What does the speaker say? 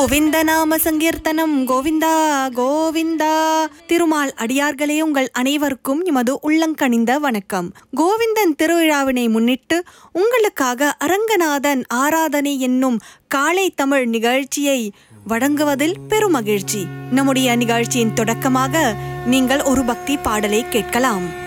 கோவிந்த நாம சங்கீர்த்தனம் கோவிந்தா கோவிந்தா. திருமால் அடியார்களே, உங்கள் அனைவருக்கும் எமது உள்ளங்கனிந்த வணக்கம். கோவிந்தன் திருவிழாவினை முன்னிட்டு உங்களுக்காக அரங்கநாதன் ஆராதனை என்னும் காலை தமிழ் நிகழ்ச்சியை வழங்குவதில் பெருமகிழ்ச்சி. நம்முடைய நிகழ்ச்சியின் தொடக்கமாக நீங்கள் ஒரு பக்தி பாடலை கேட்கலாம்.